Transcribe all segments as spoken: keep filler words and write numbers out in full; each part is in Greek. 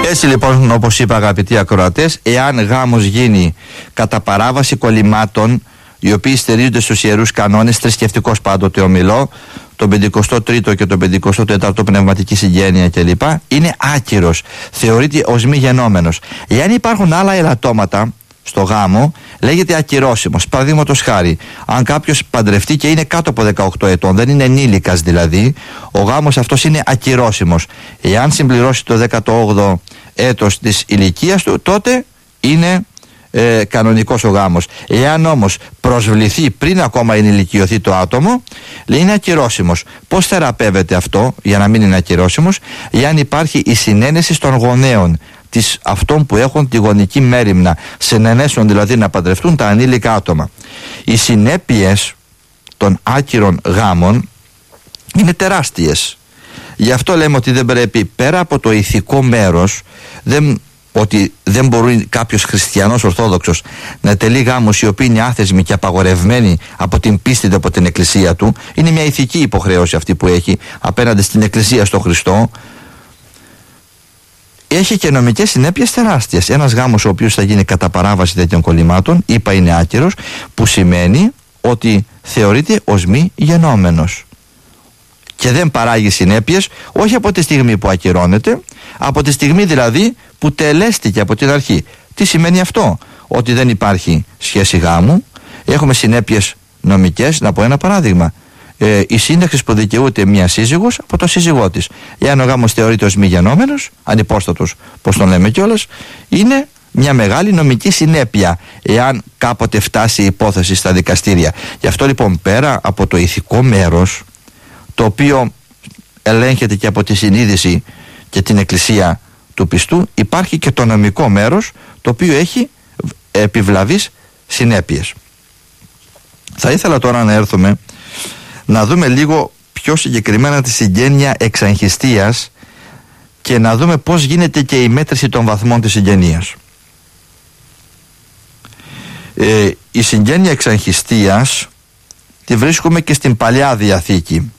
Έτσι λοιπόν, όπως είπα αγαπητοί ακροατές, εάν γάμος γίνει κατά παράβαση κολλημάτων, οι οποίοι στηρίζονται στους ιερούς κανόνες, θρησκευτικός πάντοτε ομιλώ, τον πεντηκοστό τρίτο και τον πεντηκοστό τέταρτο πνευματική συγγένεια κλπ, είναι άκυρος, θεωρείται ως μη γενόμενος. Εάν υπάρχουν άλλα ελαττώματα στο γάμο, λέγεται ακυρώσιμος. Παραδείγματος χάρη, αν κάποιος παντρευτεί και είναι κάτω από δεκαοκτώ ετών, δεν είναι ενήλικας δηλαδή, ο γάμος αυτός είναι ακυρώσιμος. Εάν συμπληρώσει το δέκατο όγδοο έτος της ηλικίας του, τότε είναι ε, κανονικός ο γάμος. Εάν όμως προσβληθεί πριν ακόμα ενηλικιωθεί το άτομο, λέει είναι ακυρώσιμος. Πώς θεραπεύεται αυτό για να μην είναι ακυρώσιμος? Εάν υπάρχει η συνένεση των γονέων της αυτών που έχουν τη γονική μέριμνα, συνενέσουν δηλαδή να παντρευτούν τα ανήλικα άτομα. Οι συνέπειες των άκυρων γάμων είναι τεράστιες. Γι' αυτό λέμε ότι δεν πρέπει, πέρα από το ηθικό μέρος, δεν, ότι δεν μπορεί κάποιος χριστιανός ορθόδοξος να τελεί γάμους οι οποίοι είναι άθεσμοι και απαγορευμένοι από την πίστη του, από την εκκλησία του. Είναι μια ηθική υποχρέωση αυτή που έχει απέναντι στην εκκλησία, στον Χριστό. Έχει και νομικές συνέπειες τεράστιες. Ένας γάμος ο οποίος θα γίνει κατά παράβαση τέτοιων κολλημάτων, είπα είναι άκυρος, που σημαίνει ότι θεωρείται ως μη γενόμενος και δεν παράγει συνέπειες, όχι από τη στιγμή που ακυρώνεται, από τη στιγμή δηλαδή που τελέστηκε από την αρχή. Τι σημαίνει αυτό? Ότι δεν υπάρχει σχέση γάμου, έχουμε συνέπειες νομικές. Να πω ένα παράδειγμα. Ε, η σύνταξη που δικαιούται μια σύζυγος από το σύζυγό της, εάν ο γάμος θεωρείται ως μη γενόμενος, ανυπόστατος, πώς τον λέμε κιόλας, είναι μια μεγάλη νομική συνέπεια εάν κάποτε φτάσει η υπόθεση στα δικαστήρια. Γι' αυτό λοιπόν, πέρα από το ηθικό μέρος, το οποίο ελέγχεται και από τη συνείδηση και την εκκλησία του πιστού, υπάρχει και το νομικό μέρος, το οποίο έχει επιβλαβείς συνέπειες. Θα ήθελα τώρα να έρθουμε να δούμε λίγο πιο συγκεκριμένα τη συγγένεια εξαγχιστίας και να δούμε πώς γίνεται και η μέτρηση των βαθμών της συγγενείας. Ε, η συγγένεια εξαγχιστίας τη βρίσκουμε και στην Παλιά Διαθήκη.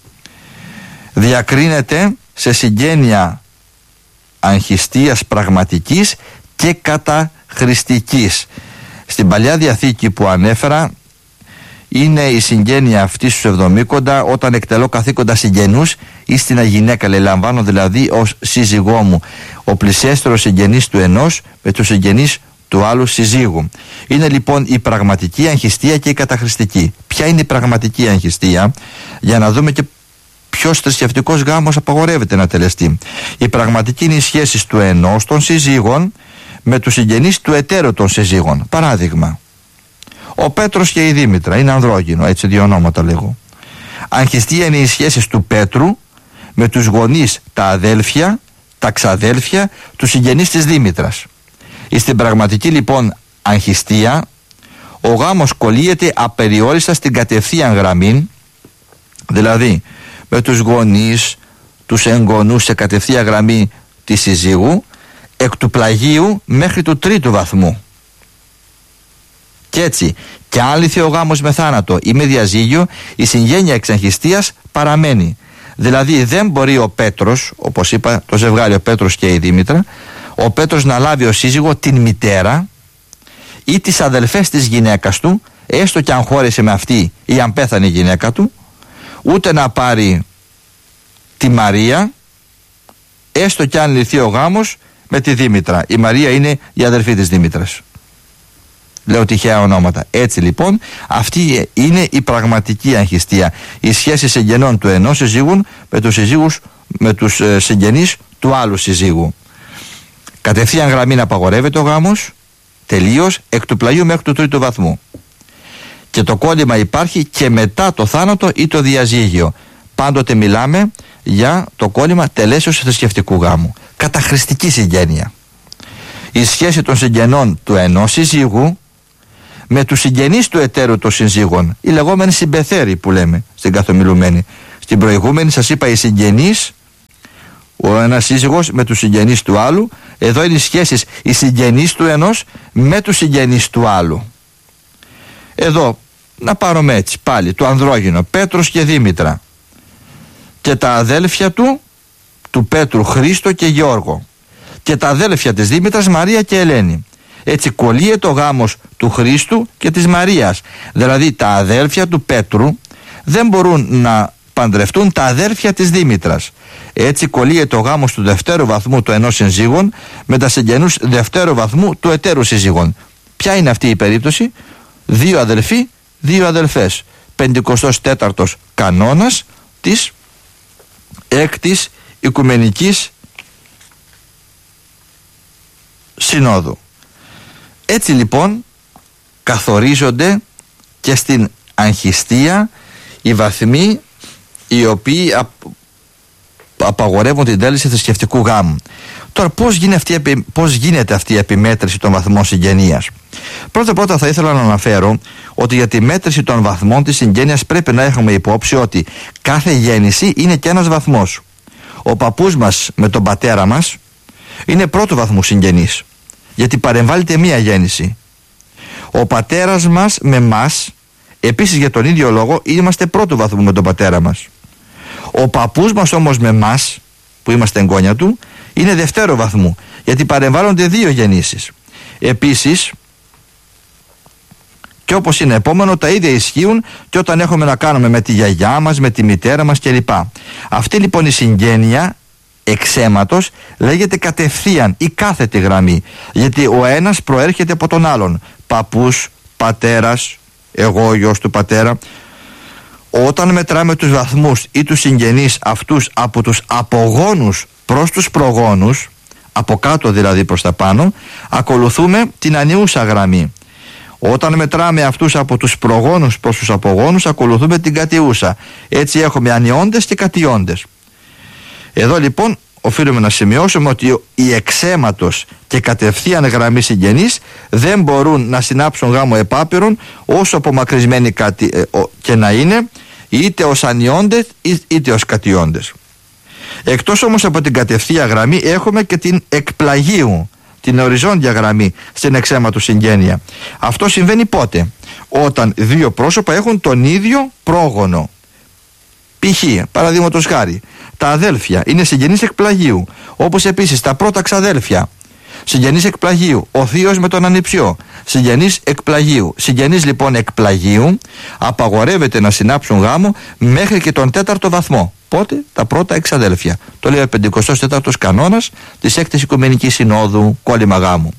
Διακρίνεται σε συγγένεια αγχιστίας πραγματικής και καταχρηστικής. Στην Παλιά Διαθήκη που ανέφερα, είναι η συγγένεια αυτή στους εβδομήκοντα, όταν εκτελώ καθήκοντα συγγενούς ή στην αγινέκα, λαμβάνω δηλαδή ως σύζυγό μου ο πλησιέστερος συγγενής του ενός με τους συγγενείς του άλλου συζύγου. Είναι λοιπόν η πραγματική αγχιστία και η καταχρηστική. Ποια είναι η πραγματική αγχιστία? Για να δούμε και ποιος θρησκευτικός γάμος απαγορεύεται να τελεστεί. Η πραγματική είναι οι σχέσεις του ενός των συζύγων με τους συγγενείς του εταίρου των συζύγων. Παράδειγμα, ο Πέτρος και η Δήμητρα, είναι ανδρόγυνο, έτσι δύο ονόματα λέγω. Αγχιστία είναι οι σχέσεις του Πέτρου με τους γονείς, τα αδέλφια, τα ξαδέλφια, τους συγγενείς της Δήμητρας. Στην πραγματική λοιπόν αγχιστία, ο γάμος κολλείεται απεριόριστα στην κατευθείαν γραμμή, δηλαδή με τους γονείς, τους εγγονούς σε κατευθείαν γραμμή της συζύγου, εκ του πλαγίου μέχρι του τρίτου βαθμού. Και έτσι, και αν λυθεί ο γάμος με θάνατο ή με διαζύγιο, η συγγένεια εξαγχιστίας παραμένει. Δηλαδή δεν μπορεί ο Πέτρος, όπως είπα το ζευγάρι ο Πέτρος και η Δήμητρα, ο Πέτρος να λάβει ως σύζυγο την μητέρα ή τις αδελφές της γυναίκας του, έστω και αν χώρισε με αυτή ή αν πέθανε η γυναίκα του, ούτε να πάρει τη Μαρία, έστω και αν λυθεί ο γάμος με τη Δήμητρα. Η Μαρία είναι η αδελφή της Δήμητρας. Λέω τυχαία ονόματα. Έτσι λοιπόν, αυτή είναι η πραγματική αγχιστία. Οι σχέσεις συγγενών του ενός συζύγου με τους, συζύγους, με τους ε, συγγενείς του άλλου συζύγου. Κατευθείαν γραμμή να απαγορεύεται ο γάμος, τελείως, εκ του πλαγιού μέχρι του τρίτου βαθμού. Και το κόλλημα υπάρχει και μετά το θάνατο ή το διαζύγιο. Πάντοτε μιλάμε για το κόλλημα τελέσεως θρησκευτικού γάμου. Καταχρηστική συγγένεια. Η σχέση των συγγενών του ενός συζύγου με τους συγγενείς του εταίρου των συζύγων, οι λεγόμενοι συμπεθέροι που λέμε στην καθομιλουμένη. Στην προηγούμενη σας είπα οι συγγενείς, ο ένας σύζυγος με τους συγγενείς του άλλου. Εδώ είναι οι σχέσεις οι συγγενείς του ενός με τους συγγενείς του άλλου. Εδώ να πάρουμε έτσι πάλι το ανδρόγυνο Πέτρος και Δήμητρα και τα αδέλφια του, του Πέτρου Χρήστο και Γιώργο, και τα αδέλφια της Δήμητρας, Μαρία και Ελένη. Έτσι κολλείεται ο γάμος του Χρήστου και της Μαρίας. Δηλαδή τα αδέλφια του Πέτρου δεν μπορούν να παντρευτούν τα αδέλφια της Δήμητρας. Έτσι κολλείεται ο γάμος του δευτέρου βαθμού του ενός συζύγων με τα συγγενούς δευτέρου βαθμού του εταίρου συζύγων. Ποια είναι αυτή η περίπτωση? Δύο αδελφοί, δύο αδελφές. πενηκοστός τέταρτος κανόνας της έκτης Οικουμενικής Συνόδου. Έτσι λοιπόν καθορίζονται και στην αγχιστία οι βαθμοί οι οποίοι απαγορεύουν την τέλεση θρησκευτικού γάμου. Τώρα πώς γίνεται αυτή, πώς γίνεται αυτή η επιμέτρηση των βαθμών συγγενείας? Πρώτα πρώτα θα ήθελα να αναφέρω ότι για τη μέτρηση των βαθμών της συγγένειας πρέπει να έχουμε υπόψη ότι κάθε γέννηση είναι και ένας βαθμός. Ο παππούς μας με τον πατέρα μας είναι πρώτου βαθμού συγγενής, γιατί παρεμβάλλεται μία γέννηση. Ο πατέρας μας με μας, επίσης για τον ίδιο λόγο, είμαστε πρώτου βαθμού με τον πατέρα μας. Ο παππούς μας όμως με μας, που είμαστε εγγόνια του, είναι δευτέρου βαθμού, γιατί παρεμβάλλονται δύο γεννήσεις. Επίσης, και όπως είναι επόμενο, τα ίδια ισχύουν και όταν έχουμε να κάνουμε με τη γιαγιά μας, με τη μητέρα μας κλπ. Αυτή λοιπόν η συγγένεια εξαίματος λέγεται κατευθείαν ή κάθετη γραμμή, γιατί ο ένας προέρχεται από τον άλλον. Παππούς, πατέρας, εγώ γιος του πατέρα. Όταν μετράμε τους βαθμούς ή τους συγγενείς αυτούς από τους απογόνους προς τους προγόνους, από κάτω δηλαδή προς τα πάνω, ακολουθούμε την ανιούσα γραμμή. Όταν μετράμε αυτούς από τους προγόνους προς τους απογόνους, ακολουθούμε την κατιούσα. Έτσι έχουμε ανιώντες και κατιώντες. Εδώ λοιπόν οφείλουμε να σημειώσουμε ότι οι εξαίματος και κατευθείαν γραμμή συγγενείς δεν μπορούν να συνάψουν γάμο επάπειρον, όσο απομακρυσμένοι και να είναι, είτε ως ανιώντες είτε ως κατιώντες. Εκτός όμως από την κατευθείαν γραμμή έχουμε και την εκπλαγίου, την οριζόντια γραμμή στην εξαίματος συγγένεια. Αυτό συμβαίνει πότε? Όταν δύο πρόσωπα έχουν τον ίδιο πρόγονο. Π.χ. παραδείγματος χάρη, τα αδέλφια είναι συγγενείς εκπλαγίου, όπως επίσης τα πρώτα ξαδέλφια, συγγενείς εκπλαγίου, ο θείος με τον ανιψιό, συγγενείς εκπλαγίου. Συγγενείς λοιπόν εκπλαγίου απαγορεύεται να συνάψουν γάμο μέχρι και τον τέταρτο βαθμό. Πότε? Τα πρώτα εξαδέλφια. Το λέει ο πενηκοστός τέταρτος κανόνας της έκτης Οικουμενικής Συνόδου, κόλλημα γάμου.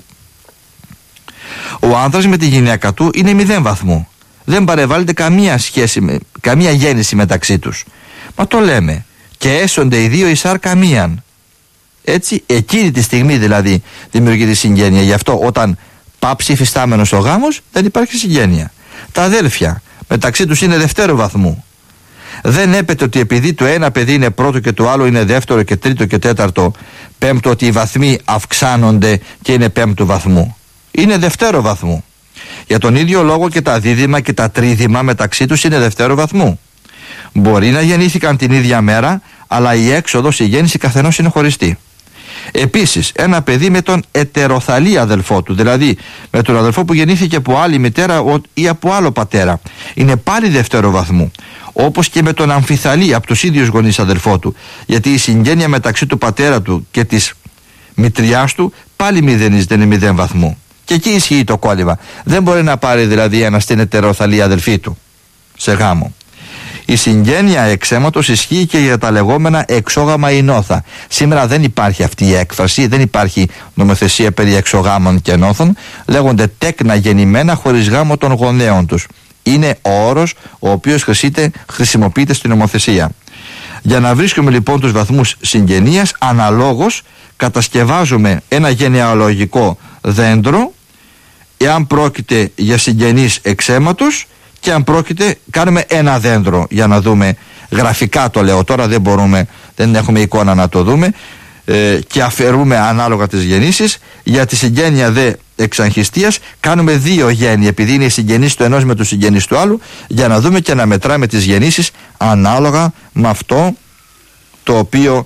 Ο άνδρας με τη γυναίκα του είναι μηδέν βαθμού. Δεν παρεμβάλλεται καμία σχέση, με, καμία γέννηση μεταξύ τους. Μα το λέμε. Και έσονται οι δύο εις άρκα μίαν. Έτσι, εκείνη τη στιγμή δηλαδή δημιουργείται συγγένεια. Γι' αυτό όταν πάψει υφιστάμενος ο γάμος, δεν υπάρχει συγγένεια. Τα αδέλφια μεταξύ τους είναι δευτέρου βαθμού. Δεν έπεται ότι επειδή το ένα παιδί είναι πρώτο και το άλλο είναι δεύτερο και τρίτο και τέταρτο, πέμπτο, ότι οι βαθμοί αυξάνονται και είναι πέμπτου βαθμού. Είναι δευτέρου βαθμού. Για τον ίδιο λόγο και τα δίδυμα και τα τρίδυμα μεταξύ τους είναι δευτέρου βαθμού. Μπορεί να γεννήθηκαν την ίδια μέρα, αλλά η έξοδος, η γέννηση καθενός είναι χωριστή. Επίσης, ένα παιδί με τον ετεροθαλή αδελφό του, δηλαδή με τον αδελφό που γεννήθηκε από άλλη μητέρα ή από άλλο πατέρα, είναι πάλι δευτέρου βαθμού. Όπως και με τον αμφιθαλή από τους ίδιους γονείς αδελφό του, γιατί η συγγένεια μεταξύ του πατέρα του και της μητριάς του πάλι μηδενίζεται, είναι μηδέν βαθμού. Και εκεί ισχύει το κόλλημα. Δεν μπορεί να πάρει δηλαδή ένας την ετεροθαλή αδελφή του σε γάμο. Η συγγένεια εξαίματος ισχύει και για τα λεγόμενα εξόγαμα ηνόθα. Σήμερα δεν υπάρχει αυτή η έκφραση, δεν υπάρχει νομοθεσία περί εξωγάμων και ενόθων. Λέγονται τέκνα γεννημένα χωρίς γάμο των γονέων τους. Είναι ο όρος ο οποίος χρησιμοποιείται στην νομοθεσία. Για να βρίσκουμε λοιπόν τους βαθμούς συγγενείας, αναλόγως κατασκευάζουμε ένα γενεαλογικό δέντρο, εάν πρόκειται για συγγενείς εξαίματος, και αν πρόκειται, κάνουμε ένα δέντρο για να δούμε, γραφικά το λέω τώρα, δεν μπορούμε, δεν έχουμε εικόνα να το δούμε, ε, και αφαιρούμε ανάλογα τις γεννήσεις. Για τη συγγένεια δε εξαγχιστίας κάνουμε δύο γέννη, επειδή είναι οι συγγενείς του ενός με τους συγγενείς του άλλου, για να δούμε και να μετράμε τις γεννήσεις ανάλογα με αυτό το οποίο